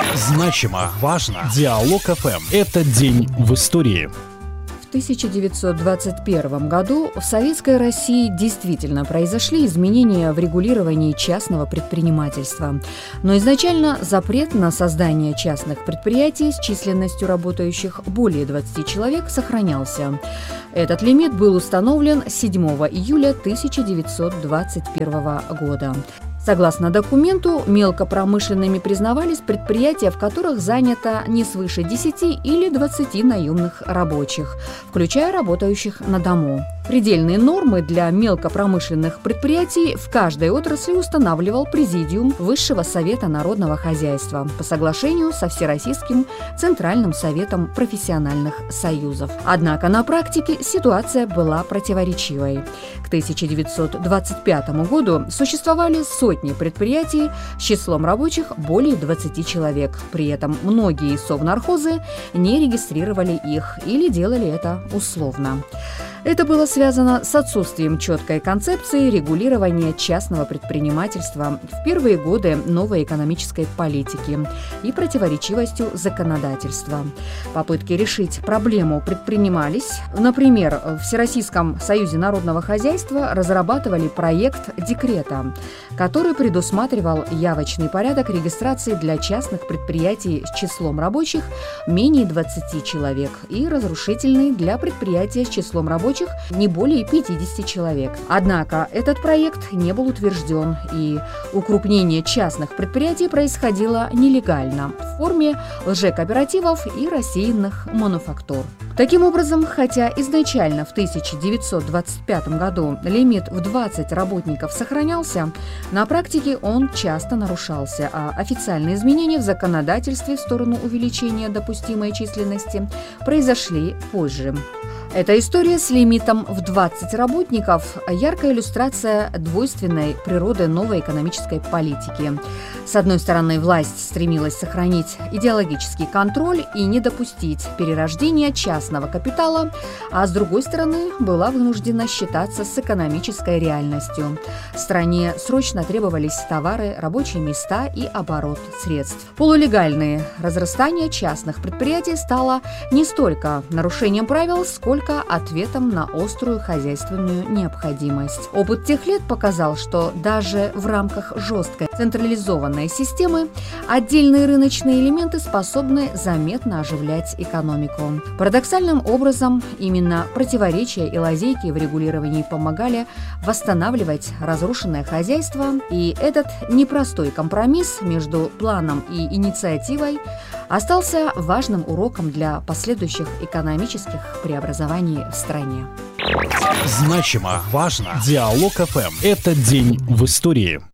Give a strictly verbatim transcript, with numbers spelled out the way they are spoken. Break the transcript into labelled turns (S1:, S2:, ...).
S1: Значимо, важно. Диалог эф эм. Это день в истории.
S2: В тысяча девятьсот двадцать первом году в Советской России действительно произошли изменения в регулировании частного предпринимательства. Но изначально запрет на создание частных предприятий с численностью работающих более двадцати человек сохранялся. Этот лимит был установлен седьмого июля тысяча девятьсот двадцать первого года. Согласно документу, мелкопромышленными признавались предприятия, в которых занято не свыше десяти или двадцати наемных рабочих, включая работающих на дому. Предельные нормы для мелкопромышленных предприятий в каждой отрасли устанавливал Президиум Высшего совета народного хозяйства по соглашению со Всероссийским Центральным советом профессиональных союзов. Однако на практике ситуация была противоречивой. К тысяча девятьсот двадцать пятому году существовали сотни предприятий с числом рабочих более двадцати человек. При этом многие совнархозы не регистрировали их или делали это условно. Это было связано с отсутствием четкой концепции регулирования частного предпринимательства в первые годы новой экономической политики и противоречивостью законодательства. Попытки решить проблему предпринимались. Например, в Всероссийском союзе народного хозяйства разрабатывали проект декрета, который предусматривал явочный порядок регистрации для частных предприятий с числом рабочих менее двадцати человек и разрушительный для предприятия с числом рабочих не более пятидесяти человек. Однако этот проект не был утвержден, и укрупнение частных предприятий происходило нелегально в форме лжекооперативов и рассеянных мануфактур. Таким образом, хотя изначально в тысяча девятьсот двадцать пятом году лимит в двадцать работников сохранялся, на практике он часто нарушался, а официальные изменения в законодательстве в сторону увеличения допустимой численности произошли позже. Эта история с лимитом в двадцать работников – яркая иллюстрация двойственной природы новой экономической политики. С одной стороны, власть стремилась сохранить идеологический контроль и не допустить перерождения частного капитала, а с другой стороны, была вынуждена считаться с экономической реальностью. Стране срочно требовались товары, рабочие места и оборот средств. Полулегальное разрастание частных предприятий стало не столько нарушением правил, сколько ответом на острую хозяйственную необходимость. Опыт тех лет показал, что даже в рамках жесткой централизованной системы отдельные рыночные элементы способны заметно оживлять экономику. Парадоксальным образом, именно противоречия и лазейки в регулировании помогали восстанавливать разрушенное хозяйство, и этот непростой компромисс между планом и инициативой остался важным уроком для последующих экономических преобразований в стране.
S1: Значимо, важно. Диалог эф эм. Это день в истории.